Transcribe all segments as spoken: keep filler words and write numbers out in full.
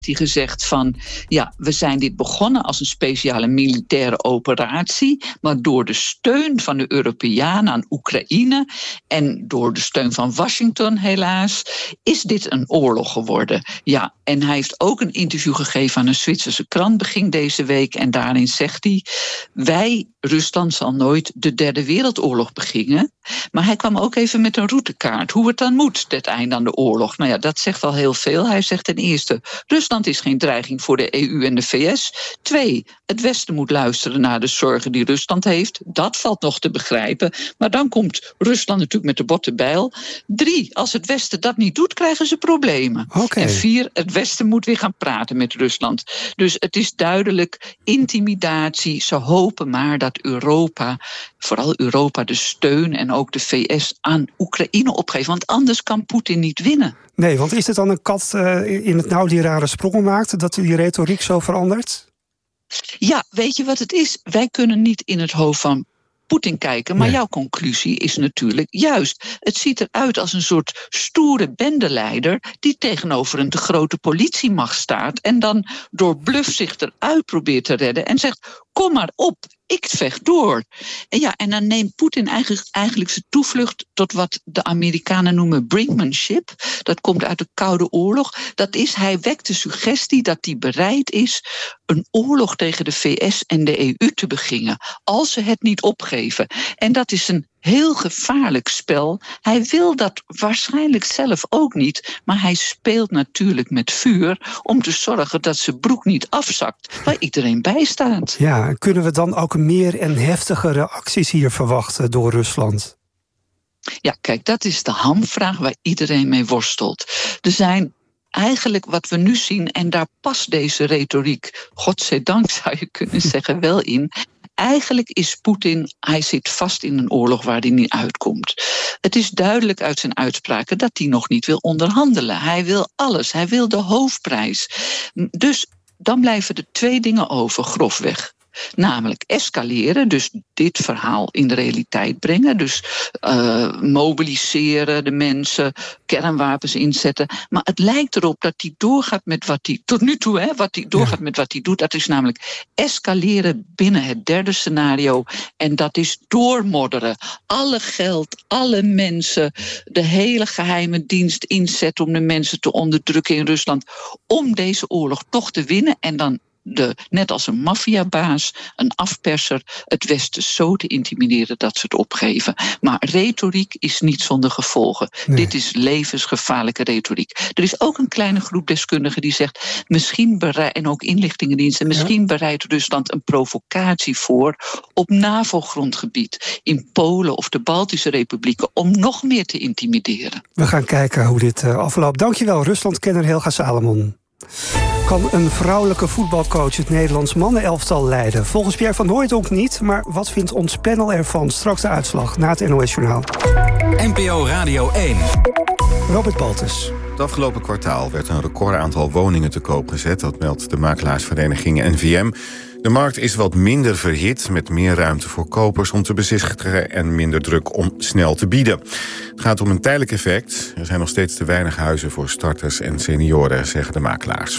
hij gezegd van, ja, we zijn dit begonnen als een speciale militaire operatie, maar door de steun van de Europeanen aan Oekraïne en door de steun van Washington helaas, is dit een oorlog geworden. Ja, en hij heeft ook een interview gegeven aan een Zwitserse krant begin deze week en daarin zegt hij, wij, Rusland zal nooit de derde wereldoorlog beginnen, maar hij kwam ook even met een routekaart, hoe het dan moet, dit einde aan de oorlog. Nou ja, dat zegt al heel veel. Hij zegt ten eerste, Rusland is geen dreiging voor de E U en de V S. Twee, het Westen moet luisteren naar de zorgen die Rusland heeft. Dat valt nog te begrijpen. Maar dan komt Rusland natuurlijk met de botte bijl. Drie, als het Westen dat niet doet, krijgen ze problemen. Okay. En vier, het Westen moet weer gaan praten met Rusland. Dus het is duidelijk intimidatie. Ze hopen maar dat Europa, vooral Europa, de steun en ook de V S aan Oekraïne opgeven. Want anders kan Poetin niet winnen. Nee, want is het dan een kat uh, in het nauw die rare sprongen maakt, dat die retoriek zo verandert? Ja, weet je wat het is? Wij kunnen niet in het hoofd van Poetin kijken, maar nee. Jouw conclusie is natuurlijk juist. Het ziet eruit als een soort stoere bendeleider die tegenover een te grote politiemacht staat en dan door bluff zich eruit probeert te redden en zegt, kom maar op, ik vecht door. En ja, en dan neemt Poetin eigenlijk, eigenlijk zijn toevlucht tot wat de Amerikanen noemen brinkmanship. Dat komt uit de Koude Oorlog. Dat is, hij wekt de suggestie dat hij bereid is een oorlog tegen de V S en de E U te beginnen, als ze het niet opgeven. En dat is een heel gevaarlijk spel. Hij wil dat waarschijnlijk zelf ook niet, maar hij speelt natuurlijk met vuur om te zorgen dat zijn broek niet afzakt, waar iedereen bij staat. Ja, kunnen we dan ook meer en heftigere acties hier verwachten door Rusland? Ja, kijk, dat is de hamvraag waar iedereen mee worstelt. Er zijn eigenlijk wat we nu zien, en daar past deze retoriek, godzijdank zou je kunnen zeggen, wel in. Eigenlijk is Poetin, hij zit vast in een oorlog waar hij niet uitkomt. Het is duidelijk uit zijn uitspraken dat hij nog niet wil onderhandelen. Hij wil alles, hij wil de hoofdprijs. Dus dan blijven er twee dingen over, grofweg. Namelijk escaleren, dus dit verhaal in de realiteit brengen. Dus uh, mobiliseren de mensen, kernwapens inzetten. Maar het lijkt erop dat hij doorgaat met wat hij, tot nu toe, hè, wat hij doorgaat ja. met wat hij doet. Dat is namelijk escaleren binnen het derde scenario. En dat is doormodderen. Alle geld, alle mensen, de hele geheime dienst inzetten om de mensen te onderdrukken in Rusland. Om deze oorlog toch te winnen en dan De, net als een maffiabaas, een afperser, het Westen zo te intimideren dat ze het opgeven. Maar retoriek is niet zonder gevolgen. Nee. Dit is levensgevaarlijke retoriek. Er is ook een kleine groep deskundigen die zegt, misschien bereid, en ook inlichtingendiensten, ja. misschien bereidt Rusland een provocatie voor op NAVO-grondgebied in Polen of de Baltische Republieken om nog meer te intimideren. We gaan kijken hoe dit uh, afloopt. Dankjewel, Ruslandkenner Helga Salomon. Kan een vrouwelijke voetbalcoach het Nederlands mannenelftal leiden? Volgens Pierre van Hooijdonk niet, maar wat vindt ons panel ervan? Straks de uitslag na het N O S-journaal. N P O Radio één. Robert Baltus. Het afgelopen kwartaal werd een recordaantal woningen te koop gezet. Dat meldt de makelaarsvereniging N V M. De markt is wat minder verhit, met meer ruimte voor kopers om te bezichtigen en minder druk om snel te bieden. Het gaat om een tijdelijk effect. Er zijn nog steeds te weinig huizen voor starters en senioren, zeggen de makelaars.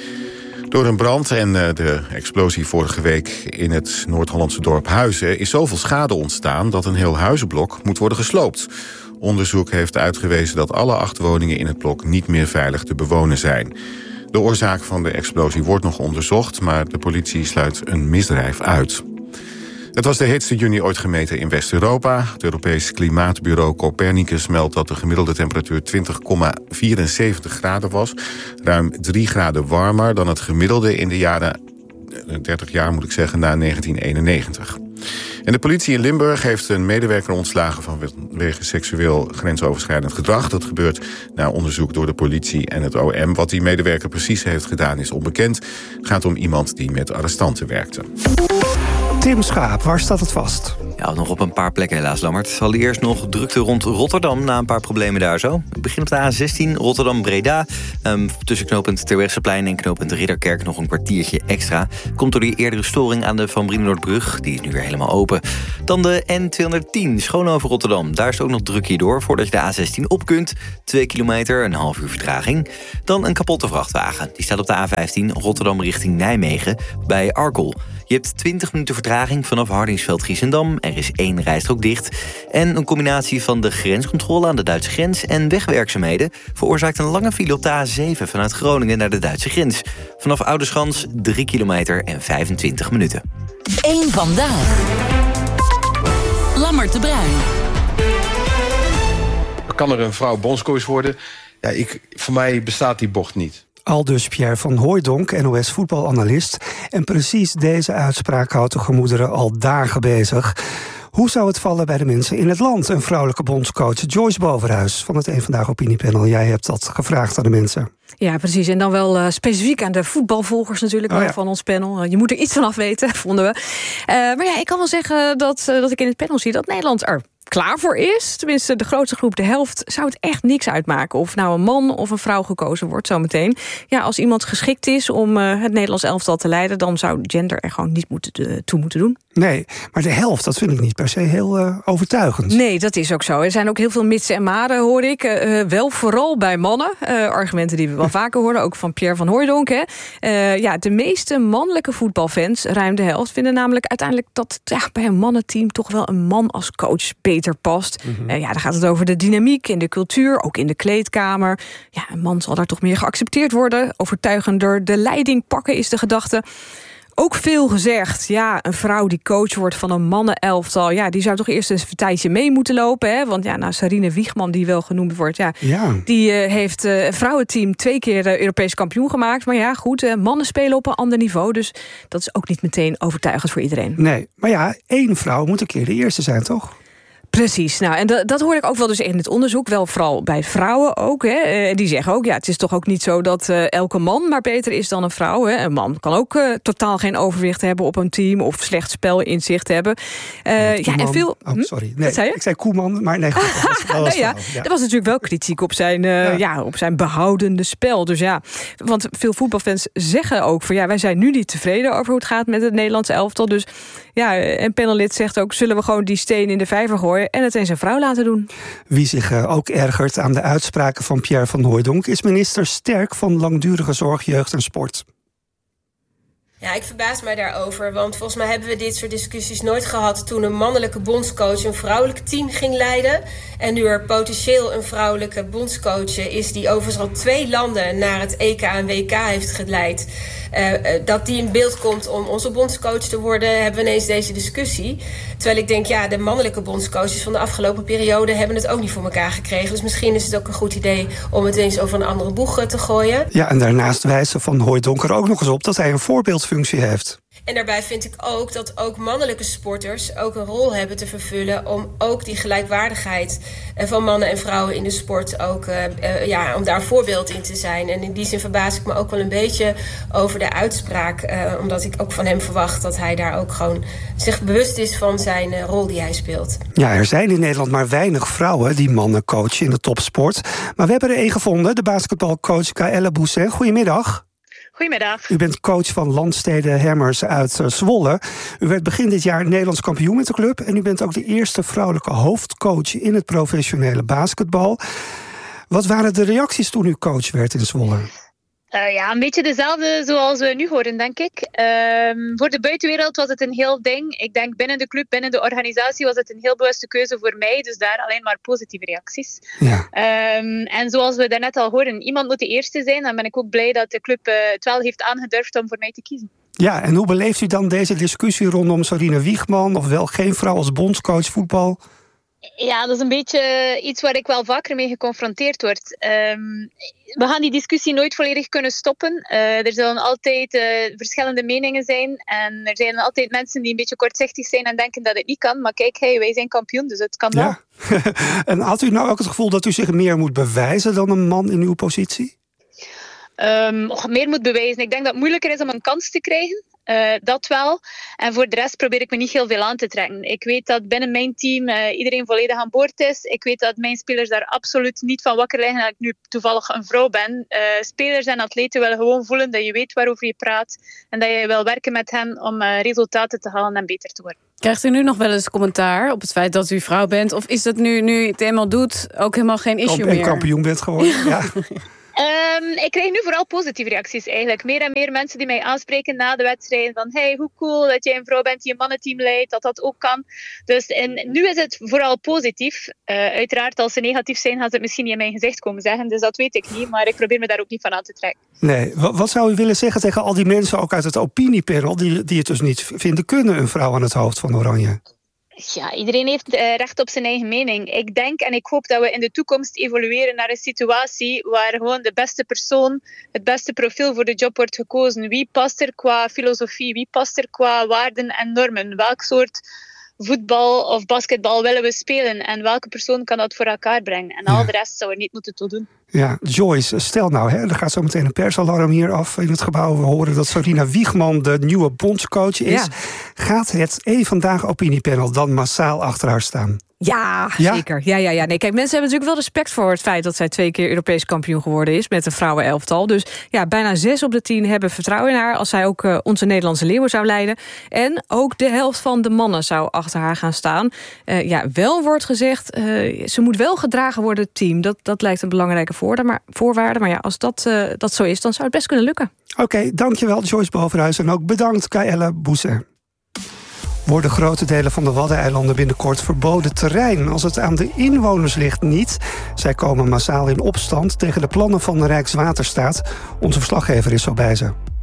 Door een brand en de explosie vorige week in het Noord-Hollandse dorp Huizen is zoveel schade ontstaan dat een heel huizenblok moet worden gesloopt. Onderzoek heeft uitgewezen dat alle acht woningen in het blok niet meer veilig te bewonen zijn. De oorzaak van de explosie wordt nog onderzocht, maar de politie sluit een misdrijf uit. Het was de heetste juni ooit gemeten in West-Europa. Het Europees Klimaatbureau Copernicus meldt dat de gemiddelde temperatuur twintig komma vierenzeventig graden was. Ruim drie graden warmer dan het gemiddelde in de jaren dertig jaar, moet ik zeggen, na negentien eenennegentig. En de politie in Limburg heeft een medewerker ontslagen vanwege seksueel grensoverschrijdend gedrag. Dat gebeurt na onderzoek door de politie en het O M. Wat die medewerker precies heeft gedaan is onbekend. Het gaat om iemand die met arrestanten werkte. Tim Schaap, waar staat het vast? Ja, nog op een paar plekken helaas, Lammert. Allereerst nog drukte rond Rotterdam na een paar problemen daar zo. Ik begin op de A zestien, Rotterdam-Breda. Um, tussen knooppunt Terwegsterplein en knooppunt Ridderkerk nog een kwartiertje extra. Komt door die eerdere storing aan de Van Brienenoordbrug. Die is nu weer helemaal open. Dan de N tweehonderdtien, Schoonhoven Rotterdam. Daar is het ook nog druk hierdoor, voordat je de A zestien op kunt. Twee kilometer, een half uur vertraging. Dan een kapotte vrachtwagen. Die staat op de A vijftien, Rotterdam richting Nijmegen, bij Arkel. Je hebt twintig minuten vertraging vanaf Hardingsveld-Giessendam. Er is één rijstrook dicht. En een combinatie van de grenscontrole aan de Duitse grens en wegwerkzaamheden veroorzaakt een lange file op de A zeven vanuit Groningen naar de Duitse grens. Vanaf Oudeschans drie kilometer en vijfentwintig minuten. Eén vandaag. Lammert de Bruin. Kan er een vrouw bondscoach worden? Ja, ik, voor mij bestaat die bocht niet. Aldus Pierre van Hooijdonk, N O S-voetbalanalist. En precies deze uitspraak houdt de gemoederen al dagen bezig. Hoe zou het vallen bij de mensen in het land? Een vrouwelijke bondscoach, Joyce Bovenhuis van het Eén Vandaag opiniepanel. Jij hebt dat gevraagd aan de mensen. Ja, precies. En dan wel uh, specifiek aan de voetbalvolgers natuurlijk oh, ja. van ons panel. Uh, je moet er iets van af weten, vonden we. Uh, maar ja, ik kan wel zeggen dat, uh, dat ik in het panel zie dat Nederland er klaar voor is. Tenminste, de grootste groep, de helft, zou het echt niks uitmaken of nou een man of een vrouw gekozen wordt zometeen. Ja, als iemand geschikt is om uh, het Nederlands elftal te leiden, dan zou gender er gewoon niet moeten, uh, toe moeten doen. Nee, maar de helft, dat vind ik niet per se heel uh, overtuigend. Nee, dat is ook zo. Er zijn ook heel veel mitsen en maren, hoor ik. Uh, wel vooral bij mannen. Uh, argumenten die we wel vaker horen, ook van Pierre van Hooijdonk. Hè. Uh, ja, de meeste mannelijke voetbalfans, ruim de helft, vinden namelijk uiteindelijk dat ja, bij een mannenteam toch wel een man als coach beter past. Mm-hmm. Uh, ja, dan gaat het over de dynamiek in de cultuur, ook in de kleedkamer. Ja, een man zal daar toch meer geaccepteerd worden. Overtuigender de leiding pakken is de gedachte. Ook veel gezegd, ja, een vrouw die coach wordt van een mannenelftal, ja, die zou toch eerst eens een tijdje mee moeten lopen, hè? Want ja, nou, Sarine Wiegman, die wel genoemd wordt, ja, ja. die uh, heeft uh, een vrouwenteam twee keer uh, Europees kampioen gemaakt. Maar ja, goed, uh, mannen spelen op een ander niveau, dus dat is ook niet meteen overtuigend voor iedereen. Nee, maar ja, één vrouw moet een keer de eerste zijn, toch? Precies, nou, en dat, dat hoor ik ook wel dus in het onderzoek, wel vooral bij vrouwen ook. Hè. Die zeggen ook, ja, het is toch ook niet zo dat uh, elke man maar beter is dan een vrouw. Hè. Een man kan ook uh, totaal geen overwicht hebben op een team of slecht spelinzicht hebben. Uh, ja, en veel. Oh, sorry, nee, zei ik zei Koeman, maar nee. Goed, dat was, dat was nou ja, ja. Er was natuurlijk wel kritiek op zijn, uh, ja. Ja, op zijn behoudende spel. Dus ja, want veel voetbalfans zeggen ook van ja, wij zijn nu niet tevreden over hoe het gaat met het Nederlandse elftal. Dus ja, en panellid zegt ook, zullen we gewoon die steen in de vijver gooien en het eens een vrouw laten doen. Wie zich uh, ook ergert aan de uitspraken van Pierre van Hooijdonk is minister Sterk van Langdurige Zorg, Jeugd en Sport. Ja, ik verbaas mij daarover, want volgens mij hebben we dit soort discussies nooit gehad toen een mannelijke bondscoach een vrouwelijk team ging leiden. En nu er potentieel een vrouwelijke bondscoach is die overigens al twee landen naar het E K en W K heeft geleid. Uh, dat die in beeld komt om onze bondscoach te worden, hebben we ineens deze discussie. Terwijl ik denk, ja, de mannelijke bondscoaches van de afgelopen periode hebben het ook niet voor elkaar gekregen. Dus misschien is het ook een goed idee om het eens over een andere boeg te gooien. Ja, en daarnaast wijzen Van Hooijdonk er ook nog eens op dat hij een voorbeeldfunctie heeft. En daarbij vind ik ook dat ook mannelijke sporters ook een rol hebben te vervullen om ook die gelijkwaardigheid van mannen en vrouwen in de sport ook, uh, uh, ja, om daar voorbeeld in te zijn. En in die zin verbaas ik me ook wel een beetje over de uitspraak, uh, omdat ik ook van hem verwacht dat hij daar ook gewoon zich bewust is van zijn uh, rol die hij speelt. Ja, er zijn in Nederland maar weinig vrouwen die mannen coachen in de topsport. Maar we hebben er één gevonden, de basketbalcoach Kaëlle Boussaint. Goedemiddag. Goedemiddag. U bent coach van Landstede Hammers uit uh, Zwolle. U werd begin dit jaar Nederlands kampioen met de club. En u bent ook de eerste vrouwelijke hoofdcoach in het professionele basketbal. Wat waren de reacties toen u coach werd in Zwolle? Uh, ja, een beetje dezelfde zoals we nu horen, denk ik. Uh, voor de buitenwereld was het een heel ding. Ik denk binnen de club, binnen de organisatie was het een heel bewuste keuze voor mij. Dus daar alleen maar positieve reacties. Ja. Um, en zoals we daarnet al horen, iemand moet de eerste zijn. Dan ben ik ook blij dat de club uh, het wel heeft aangedurfd om voor mij te kiezen. Ja, en hoe beleeft u dan deze discussie rondom Sarine Wiegman? Of wel geen vrouw als bondscoach voetbal? Ja, dat is een beetje iets waar ik wel vaker mee geconfronteerd word. Um, we gaan die discussie nooit volledig kunnen stoppen. Uh, er zullen altijd uh, verschillende meningen zijn. En er zijn altijd mensen die een beetje kortzichtig zijn en denken dat het niet kan. Maar kijk, hey, wij zijn kampioen, dus het kan wel. Ja. En had u nou ook het gevoel dat u zich meer moet bewijzen dan een man in uw positie? Um, meer moet bewijzen. Ik denk dat het moeilijker is om een kans te krijgen. Uh, dat wel. En voor de rest probeer ik me niet heel veel aan te trekken. Ik weet dat binnen mijn team uh, iedereen volledig aan boord is. Ik weet dat mijn spelers daar absoluut niet van wakker liggen dat ik nu toevallig een vrouw ben. Uh, spelers en atleten willen gewoon voelen dat je weet waarover je praat en dat je wil werken met hen om uh, resultaten te halen en beter te worden. Krijgt u nu nog wel eens commentaar op het feit dat u vrouw bent? Of is dat nu, nu je het eenmaal doet, ook helemaal geen issue Kamp- meer? En kampioen bent geworden, ja. Um, ik krijg nu vooral positieve reacties eigenlijk. Meer en meer mensen die mij aanspreken na de wedstrijden van hey, hoe cool dat jij een vrouw bent die een mannenteam leidt, dat dat ook kan. Dus en nu is het vooral positief. Uh, uiteraard, als ze negatief zijn, gaan ze het misschien niet in mijn gezicht komen zeggen. Dus dat weet ik niet, maar ik probeer me daar ook niet van aan te trekken. Nee, wat zou u willen zeggen tegen al die mensen, ook uit het opiniepanel, die, die het dus niet vinden kunnen, een vrouw aan het hoofd van Oranje? Ja, iedereen heeft uh, recht op zijn eigen mening. Ik denk en ik hoop dat we in de toekomst evolueren naar een situatie waar gewoon de beste persoon, het beste profiel voor de job wordt gekozen. Wie past er qua filosofie? Wie past er qua waarden en normen? Welk soort voetbal of basketbal willen we spelen? En welke persoon kan dat voor elkaar brengen? En al de rest zou er niet moeten toe doen. Ja, Joyce, stel nou, hè, er gaat zo meteen een persalarm hier af in het gebouw. We horen dat Sarina Wiegman de nieuwe bondscoach is. Ja. Gaat het E Vandaag opiniepanel dan massaal achter haar staan? Ja, ja, zeker. Ja, ja, ja. Nee, kijk, mensen hebben natuurlijk wel respect voor het feit dat zij twee keer Europees kampioen geworden is met een vrouwenelftal. Dus ja, bijna zes op de tien hebben vertrouwen in haar als zij ook uh, onze Nederlandse leeuwen zou leiden. En ook de helft van de mannen zou achter haar gaan staan. Uh, ja, wel wordt gezegd, uh, ze moet wel gedragen worden, het team. Dat, dat lijkt een belangrijke voorwaarde. Maar ja, als dat, uh, dat zo is, dan zou het best kunnen lukken. Oké, okay, dankjewel Joyce Bovenhuis. En ook bedankt Kaëlle Boese. Worden grote delen van de Waddeneilanden binnenkort verboden terrein. Als het aan de inwoners ligt niet. Zij komen massaal in opstand tegen de plannen van de Rijkswaterstaat. Onze verslaggever is zo bij ze.